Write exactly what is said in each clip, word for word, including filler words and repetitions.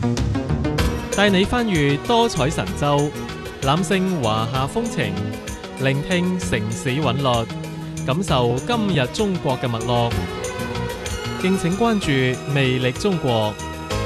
帶你翻閱多彩神州，攬勝華夏風情，聆聽城市韻律，感受今日中國嘅脈絡。敬請關注魅力中國。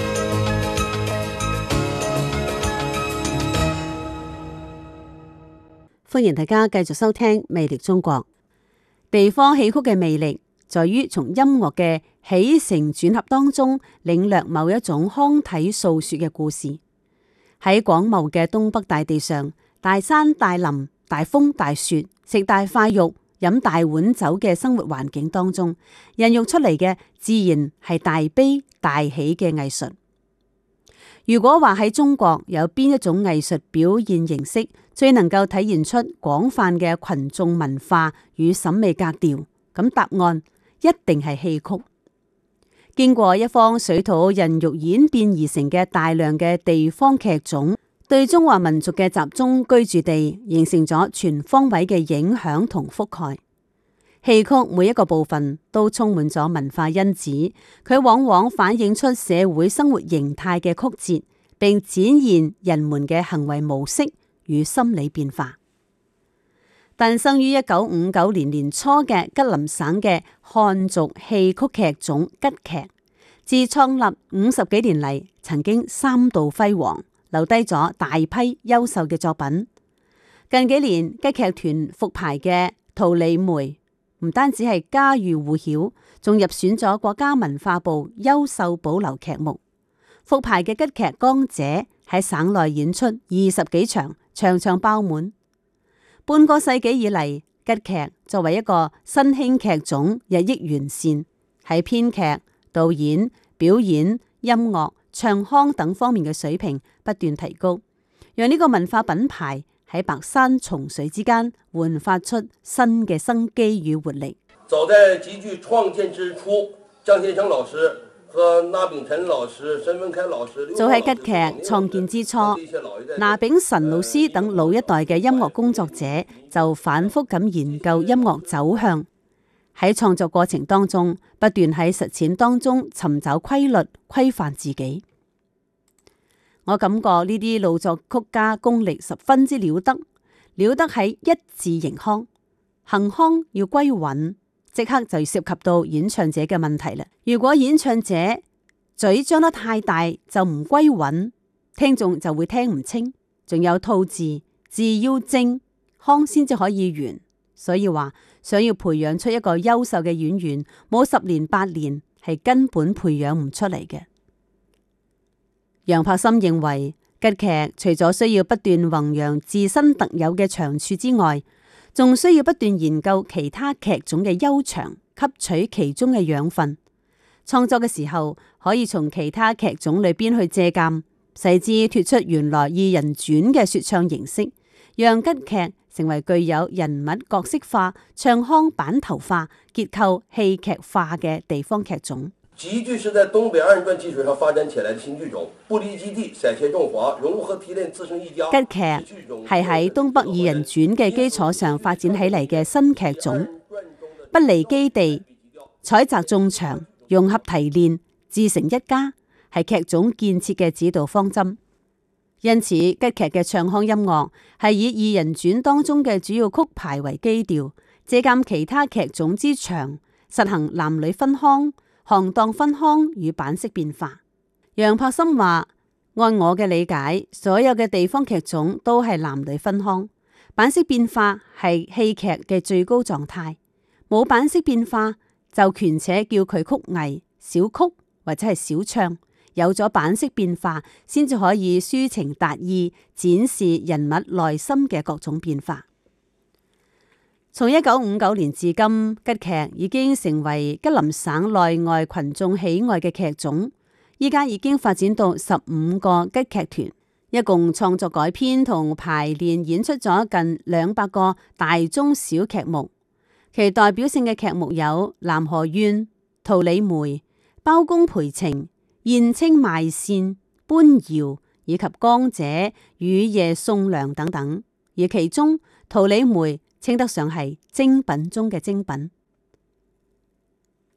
歡迎大家繼續收聽魅力中國。地方戲曲嘅魅力在於從音樂嘅起承轉合當中領略某一種腔體訴說嘅故事。喺廣袤嘅東北大地上，大山大林、大風大雪、食大塊肉、飲大碗酒嘅生活環境當中，孕育出嚟嘅自然係大悲大喜嘅藝術。如果話喺中國有邊一種藝術表現形式最能夠體現出廣泛嘅群眾文化與審美格調，咁答案一定係戲曲。經過一方水土孕育演變而成嘅大量嘅地方劇種，對中華民族嘅集中居住地形成咗全方位嘅影響同覆蓋。戲曲每一個部分都充滿咗文化因子，佢往往反映出社會生活形態嘅曲折，並展現人們嘅行為模式與心理變化。誕生於一九五九年年初嘅吉林省嘅漢族戲曲劇種吉劇，自創立五十幾年嚟，曾經三度輝煌，留低咗大批優秀嘅作品。近幾年吉劇團復排嘅《桃李梅》唔單止係家喻戶曉，仲入選咗國家文化部優秀保留劇目。復排嘅吉劇《江姐》喺省內演出二十幾場，場場爆滿。半個世紀以嚟，吉劇作為一個新興劇種，日益完善，喺編劇、導演、表演、音樂、唱腔等方面嘅水平不斷提高，讓呢個文化品牌喺白山重水之間煥發出新嘅生機與活力。 早在極具創建之初，江先生老師和那炳臣老師、申文開老師， 早喺吉劇創建之初，那炳臣老師等老一代嘅音樂工作者就反覆咁研究音樂走向，喺創作過程當中不斷喺實踐當中尋找規律規範自己。我感覺呢啲老作曲家功力十分之了得，了得喺一字形腔，行腔要歸穩，即刻就涉及到演唱者嘅問題啦。如果演唱者嘴張得太大就唔歸穩，聽眾就會聽唔清。仲有吐字，字要正，腔先至可以圓。所以話想要培養出一個優秀嘅演員，冇十年八年係根本培養唔出嚟嘅。楊柏森認為，吉劇除咗需要不斷弘揚自身特有嘅長處之外，仲需要不斷研究其他劇種嘅優長，吸取其中嘅養分。創作嘅時候，可以從其他劇種裏邊去借鑒，使之脫出原來二人轉嘅說唱形式，讓吉劇成為具有人物角色化、唱腔板頭化、結構戲劇化嘅地方劇種。 極具是在東北二人轉基礎上發展起來的新劇種，不離基地，散切種華，融合提煉，自成一家。 吉劇係喺東北二人轉嘅基礎上發展起嚟嘅新劇種，不離基地，採擇眾長，融合提煉，自成一家，係劇種建設嘅指導方針。因此，吉劇嘅唱腔音樂係以二人轉當中嘅主要曲牌為基調，借鑒其他劇種之長，實行男女分腔、行當分腔與版式變化。楊柏森話：按我嘅理解，所有嘅地方劇種都係男女分腔，版式變化係戲劇嘅最高狀態。冇版式變化就權且叫佢曲藝、小曲或者係小唱。有咗版式變化，先至可以抒情達意，展示人物內心嘅各種變化。從一九五九年至今，吉劇已經成為吉林省內外群眾喜愛嘅劇種。依家已經發展到十五個吉劇團，一共創作改編同排練演出咗近兩百個大中小劇目。其代表性嘅劇目有《南河怨》、《桃李梅》、《包公賠情》、《燕青賣線》、《搬窯》以及《江姐》、《雨夜送糧》等等。而其中《桃李梅》稱得上係精品中嘅精品。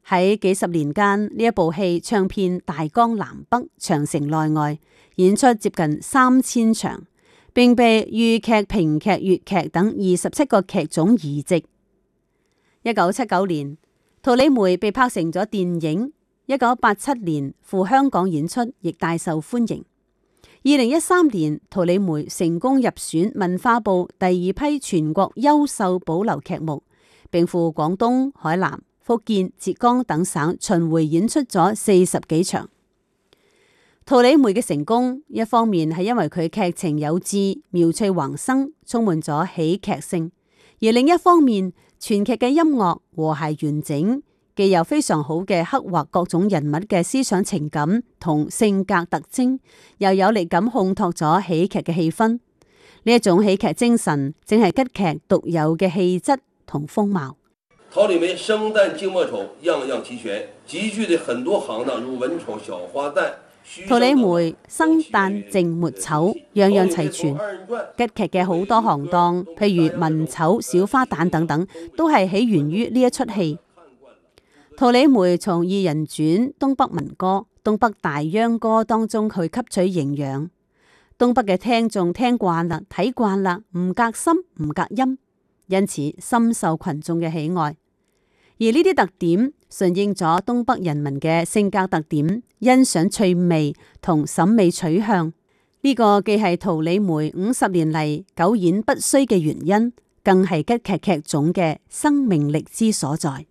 喺幾十年間，呢一部戲唱遍大江南北、長城內外，演出接近三千場，並被豫劇、評劇、粵劇等二十七個劇種移植。一九七九年，桃李梅被拍成咗電影。一九八七年赴香港演出，亦大受歡迎。二零一三年，桃李梅成功入選文化部第二批全國優秀保留劇目，並赴廣東、海南、福建、浙江等省巡迴演出咗四十幾場。桃李梅嘅成功，一方面係因為佢劇情有致、妙趣橫生，充滿咗喜劇性；而另一方面，全劇嘅音樂和諧完整，既有非常好嘅刻畫各種人物嘅思想情感同性格特徵，又有力咁烘托咗喜劇嘅氣氛。呢一種喜劇精神，正係吉劇獨有嘅氣質同風貌。 桃李梅生旦淨末丑樣樣齊全，集聚的很多行當，如文丑、小花旦。 桃李梅生旦淨末丑樣樣齊全，吉劇嘅好多行當，譬如文丑、小花旦等等，都係起源於呢一出戲。桃李梅從二人轉、東北民歌、東北大秧歌當中去吸取營養，東北嘅聽眾聽慣啦、睇慣啦，唔隔心唔隔音，因此深受群眾嘅喜愛。而呢啲特點順應咗東北人民嘅性格特點、欣賞趣味同審美取向，呢、這個既係桃李梅五十年嚟久演不衰嘅原因，更係吉劇劇種嘅生命力之所在。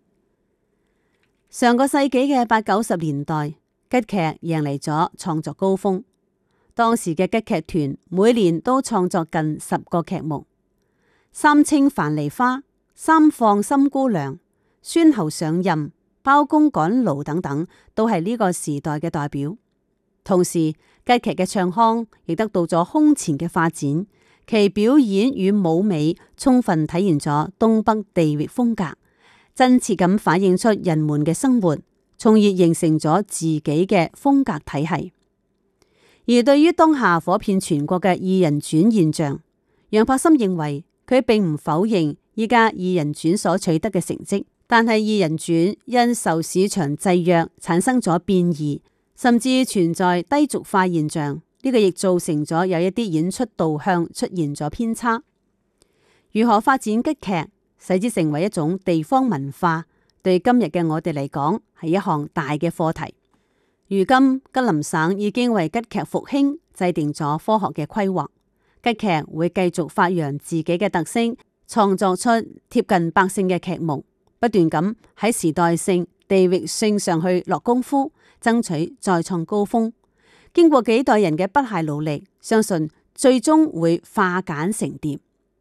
上個世紀嘅八九十年代，吉劇迎嚟咗創作高峰。當時嘅吉劇團每年都創作近十個劇目，三稱樊梨花、三放心姑娘、孫后上任、包公趕路等等，都係呢個時代嘅代表。同時，吉劇嘅唱腔亦得到咗空前嘅發展，其表演與舞美充分體現咗東北地域風格，真切咁反映出人們嘅生活，從而形成咗自己嘅風格體系。而對於當下火遍全國嘅二人轉現象，楊柏森認為佢並唔否認依家二人轉所取得嘅成績，但係二人轉因受市場制約產生咗變異，甚至存在低俗化現象，呢、這個亦造成咗有一啲演出導向出現咗偏差。如何發展吉劇，使之成為一種地方文化，對今日嘅我哋嚟講係一項大嘅課題。如今吉林省已經為吉劇復興制定咗科學嘅規劃，吉劇會繼續發揚自己嘅特色，創作出貼近百姓嘅劇目，不斷咁喺時代性、地域性上去落功夫，爭取再創高峰。經過幾代人嘅不懈努力，相信最終會化簡成疊。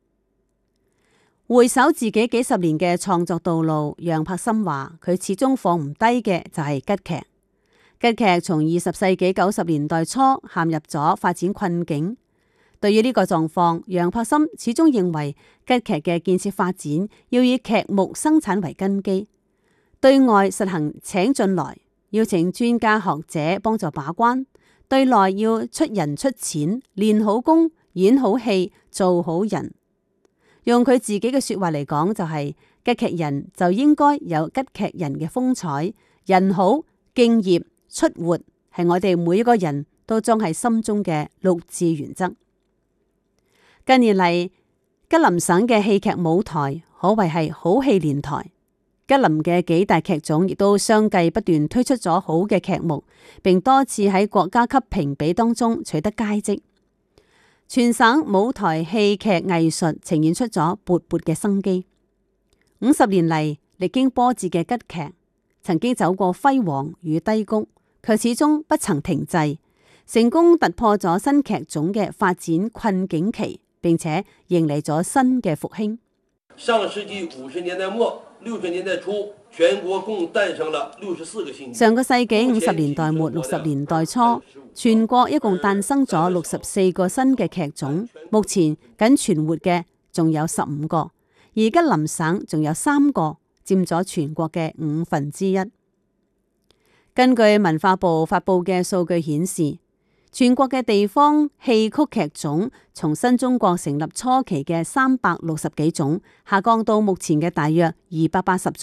回首自己幾十年嘅創作道路，楊柏森話佢始終放唔低嘅就係吉劇。吉劇從二十世紀九十年代初陷入咗發展困境。對於呢個狀況，楊柏森始終認為吉劇嘅建設發展要以劇目生產為根基，對外實行請進來，邀請專家學者幫助把關；對內要出人出錢，練好功、演好戲、做好人。用佢自己嘅說話嚟講，就係吉劇人就應該有吉劇人嘅風采，人好、敬業、出活，係我哋每一個人都裝喺心中嘅六字原則。近年嚟，吉林省嘅戲劇舞台可謂係好戲連台，吉林嘅幾大劇種亦都相繼不斷推出咗好嘅劇目，並多次喺國家級評比當中取得佳績。全省舞台戲劇藝術呈現出咗勃勃嘅生機。五十年嚟，歷經波折嘅吉劇，曾經走過輝煌與低谷，卻始終不曾停滯，成功突破咗新劇種嘅發展困境期，並且迎嚟咗新嘅復興。 上世紀五十年代末、六十年代初，全國共誕生了六十四個新劇。 上個世紀五十年代末、六十年代初，全國一共誕生咗六十四個新嘅劇種，目前僅存活嘅仲有十五個，而吉林省仲有三個，佔咗全國嘅五分之一。根據文化部發佈嘅數據顯示，全國嘅地方戲曲劇種從新中國成立初期嘅三百六十幾種，下降到目前嘅大約二百八十種。